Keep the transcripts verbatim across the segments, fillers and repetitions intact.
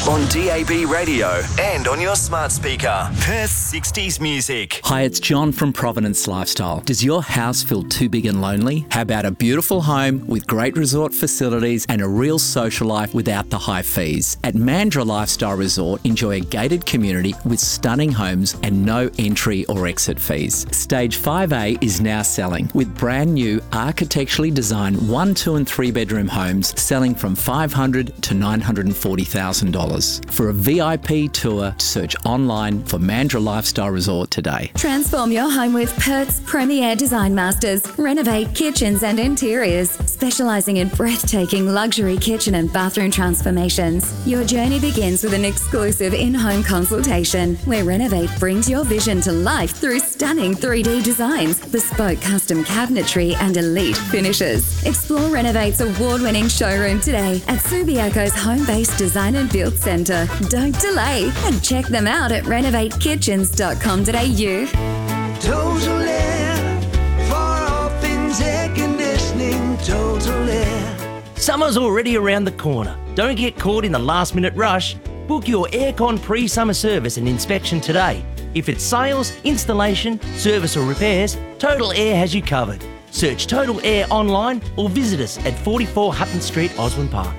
on D A B radio and on your smart speaker. Perth sixties music. Hi, it's John from Providence Lifestyle. Does your house feel too big and lonely? How about a beautiful home with great resort facilities and a real social life without the high fees? At Mandurah Lifestyle Resort, enjoy a gated community with stunning homes and no entry or exit fees. Stage five A is now selling with brand new architecturally designed one, two and three bedroom homes selling from five hundred thousand dollars to nine hundred forty thousand dollars. For a V I P tour, search online for Mandurah Lifestyle Resort today. Transform your home with Perth's premier design masters. Renovate kitchens and interiors, specialising in breathtaking luxury kitchen and bathroom transformations. Your journey begins with an exclusive in-home consultation where Renovate brings your vision to life through stunning three D designs, bespoke custom cabinetry and elite finishes. Explore Renovate's award-winning showroom today at Subiaco's home-based design and build centre. Don't delay and check them out at renovate kitchens dot com dot a u. Total Air, for all things air conditioning, Total Air. Summer's already around the corner. Don't get caught in the last minute rush. Book your aircon pre-summer service and inspection today. If it's sales, installation, service or repairs, Total Air has you covered. Search Total Air online or visit us at forty-four Hutton Street, Osborne Park.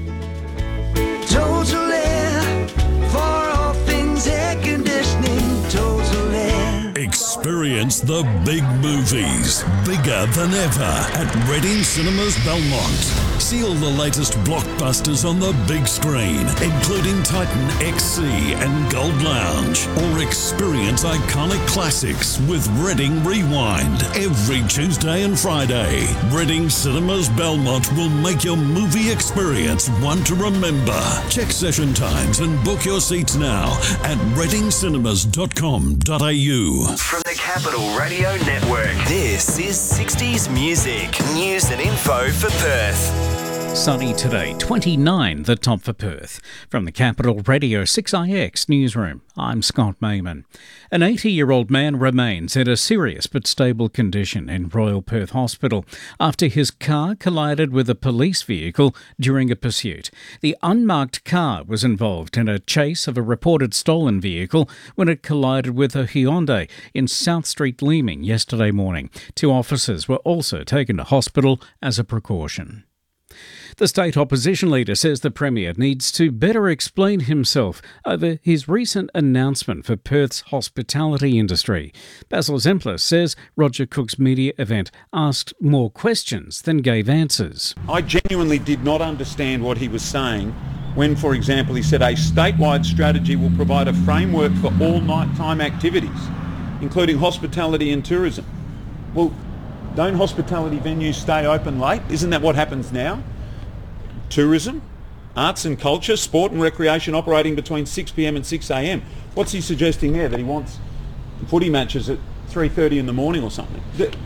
Total Air, for all things air conditioning, Total Air. Experience the big movies, bigger than ever, at Reading Cinemas Belmont. See all the latest blockbusters on the big screen, including Titan X C and Gold Lounge. Or experience iconic classics with Reading Rewind every Tuesday and Friday. Reading Cinemas Belmont will make your movie experience one to remember. Check session times and book your seats now at reading cinemas dot com dot a u. From the Capital Radio Network, this is sixties music, news and info for Perth. Sunny today, twenty-nine, the top for Perth. From the Capital Radio six I X newsroom, I'm Scott Mayman. An eighty-year-old man remains in a serious but stable condition in Royal Perth Hospital after his car collided with a police vehicle during a pursuit. The unmarked car was involved in a chase of a reported stolen vehicle when it collided with a Hyundai in South Street, Leeming, yesterday morning. Two officers were also taken to hospital as a precaution. The state opposition leader says the Premier needs to better explain himself over his recent announcement for Perth's hospitality industry. Basil Zempler says Roger Cook's media event asked more questions than gave answers. I genuinely did not understand what he was saying when, for example, he said a statewide strategy will provide a framework for all nighttime activities, including hospitality and tourism. Well, don't hospitality venues stay open late? Isn't that what happens now? Tourism, arts and culture, sport and recreation operating between six p m and six a m. What's he suggesting there? That he wants footy matches at three thirty in the morning or something?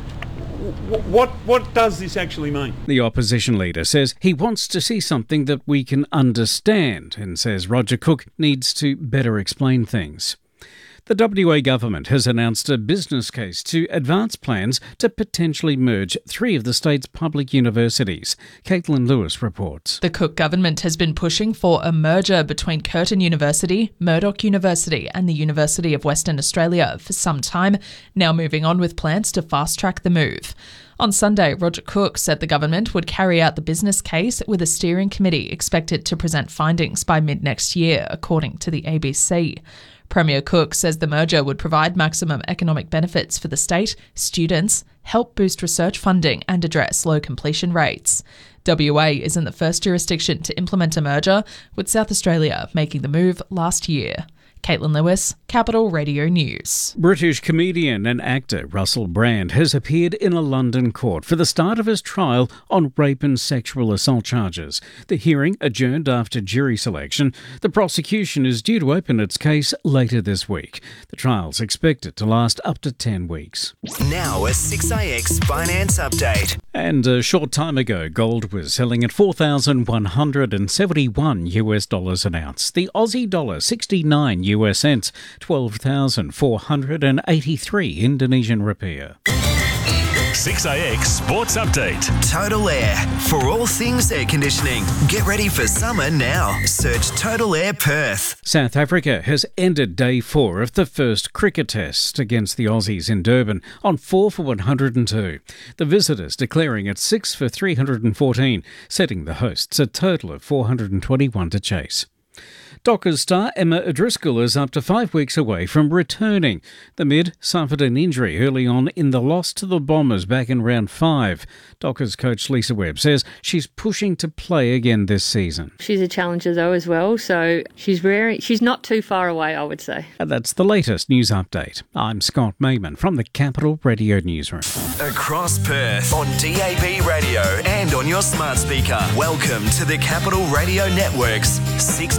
What, what does this actually mean? The opposition leader says he wants to see something that we can understand and says Roger Cook needs to better explain things. The W A government has announced a business case to advance plans to potentially merge three of the state's public universities. Caitlin Lewis reports. The Cook government has been pushing for a merger between Curtin University, Murdoch University and the University of Western Australia for some time, now moving on with plans to fast-track the move. On Sunday, Roger Cook said the government would carry out the business case with a steering committee expected to present findings by mid-next year, according to the A B C. Premier Cook says the merger would provide maximum economic benefits for the state, students, help boost research funding and address low completion rates. W A isn't the first jurisdiction to implement a merger, with South Australia making the move last year. Caitlin Lewis, Capital Radio News. British comedian and actor Russell Brand has appeared in a London court for the start of his trial on rape and sexual assault charges. The hearing adjourned after jury selection. The prosecution is due to open its case later this week. The trial's expected to last up to ten weeks. Now a six I X finance update. And a short time ago, gold was selling at four thousand one hundred seventy-one US dollars an ounce. The Aussie dollar sixty-nine U S cents, twelve thousand four hundred eighty-three Indonesian rupiah. six A X Sports Update. Total Air. For all things air conditioning. Get ready for summer now. Search Total Air Perth. South Africa has ended day four of the first cricket test against the Aussies in Durban on four for one hundred two. The visitors declaring at six for three hundred fourteen, setting the hosts a total of four hundred twenty-one to chase. Dockers star Emma O'Driscoll is up to five weeks away from returning. The mid suffered an injury early on in the loss to the Bombers back in round five. Dockers coach Lisa Webb says she's pushing to play again this season. She's a challenger though as well, so she's very, she's not too far away, I would say. And that's the latest news update. I'm Scott Mayman from the Capital Radio Newsroom. Across Perth on D A B radio and on your smart speaker. Welcome to the Capital Radio Network's six